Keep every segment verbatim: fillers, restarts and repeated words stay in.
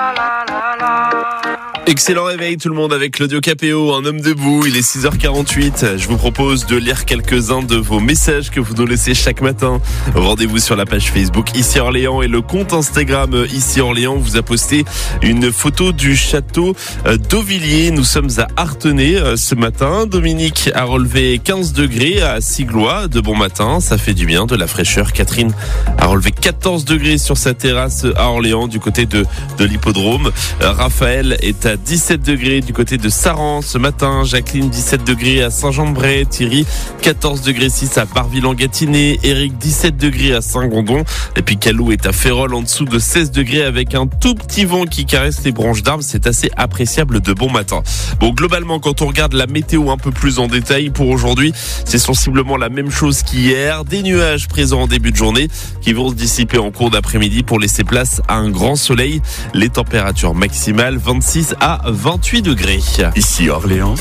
Excellent réveil tout le monde avec Claudio Capéo, un homme debout, il est six heures quarante-huit. Je vous propose de lire quelques-uns de vos messages que vous nous laissez chaque matin. Rendez-vous sur la page Facebook Ici Orléans et le compte Instagram Ici Orléans vous a posté une photo du château d'Auvilliers. Nous sommes à Artenay ce matin. Dominique a relevé quinze degrés à Siglois de bon matin, ça fait du bien, de la fraîcheur. Catherine a relevé quatorze degrés sur sa terrasse à Orléans du côté de, de l'hippodrome. Raphaël est à dix-sept degrés du côté de Saran ce matin. Jacqueline, dix-sept degrés à Saint-Jean-de-Bray. Thierry, quatorze degrés six à Barville-en-Gâtinais. Eric, dix-sept degrés à Saint-Gondon. Et puis Calou est à Férolles en dessous de seize degrés avec un tout petit vent qui caresse les branches d'arbres. C'est assez appréciable de bon matin. Bon, globalement, quand on regarde la météo un peu plus en détail pour aujourd'hui, c'est sensiblement la même chose qu'hier. Des nuages présents en début de journée qui vont se dissiper en cours d'après-midi pour laisser place à un grand soleil. Les températures maximales vingt-six à vingt-huit degrés. Ici Orléans,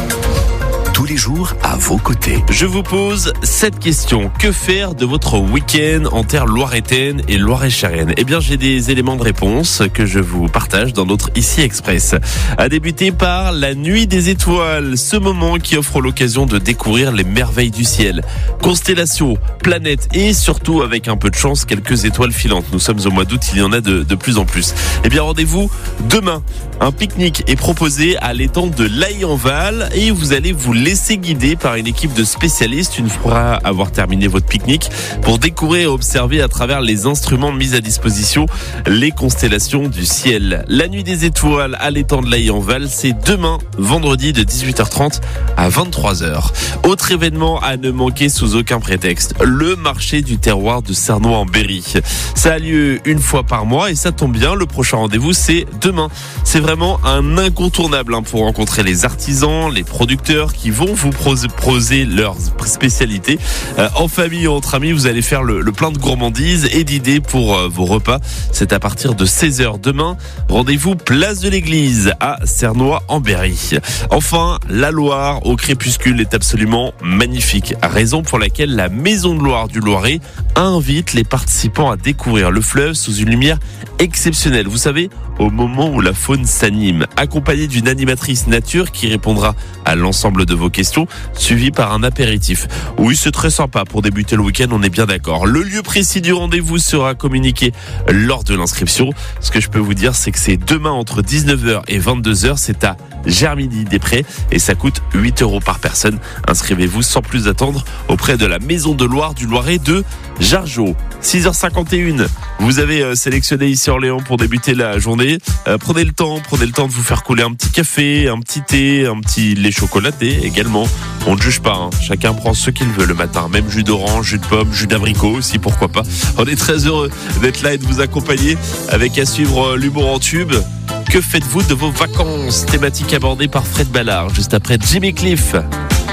tous les jours à vos côtés. Je vous pose cette question. Que faire de votre week-end en terre loiretaine et loiret-chérienne? Eh bien, j'ai des éléments de réponse que je vous partage dans notre Ici Express. À débuter par la nuit des étoiles, ce moment qui offre l'occasion de découvrir les merveilles du ciel. Constellations, planètes et surtout, avec un peu de chance, quelques étoiles filantes. Nous sommes au mois d'août, il y en a de, de plus en plus. Eh bien, rendez-vous demain. Un pique-nique est proposé à l'étang de l'Aille-en-Val et vous allez vous laisser guider par une équipe de spécialistes une fois avoir terminé votre pique-nique pour découvrir et observer à travers les instruments mis à disposition les constellations du ciel. La nuit des étoiles à l'étang de l'Aille-en-Val, c'est demain, vendredi de dix-huit heures trente à vingt-trois heures. Autre événement à ne manquer sous aucun prétexte, le marché du terroir de Cernois-en-Berry. Ça a lieu une fois par mois et ça tombe bien, le prochain rendez-vous c'est demain. C'est vraiment un incontournable hein, pour rencontrer les artisans, les producteurs qui vont vous proposer leurs spécialités. Euh, en famille ou entre amis, vous allez faire le, le plein de gourmandises et d'idées pour euh, vos repas. C'est à partir de seize heures demain. Rendez-vous place de l'église à Cernois-en-Berry. Enfin, la Loire au crépuscule est absolument magnifique. Raison pour laquelle la Maison de Loire du Loiret invite les participants à découvrir le fleuve sous une lumière exceptionnelle. Vous savez, au moment où la faune s'anime, accompagnée d'une animatrice nature qui répondra à l'ensemble de vos questions, suivie par un apéritif. Oui, c'est très sympa pour débuter le week-end, on est bien d'accord. Le lieu précis du rendez-vous sera communiqué lors de l'inscription. Ce que je peux vous dire, c'est que c'est demain entre dix-neuf heures et vingt-deux heures, c'est à Germilly-des-Prés et ça coûte huit euros par personne. Inscrivez-vous sans plus attendre auprès de la Maison de Loire du Loiret de Jargeau. six heures cinquante et une, vous avez sélectionné Ici Orléans pour débuter la journée. Euh, prenez le temps, prenez le temps de vous faire couler un petit café, un petit thé, un petit lait chocolaté également. On ne juge pas, hein. Chacun prend ce qu'il veut le matin, même jus d'orange, jus de pomme, jus d'abricot aussi, pourquoi pas. On est très heureux d'être là et de vous accompagner avec à suivre l'humour en tube. Que faites-vous de vos vacances? Thématique abordée par Fred Ballard juste après Jimmy Cliff.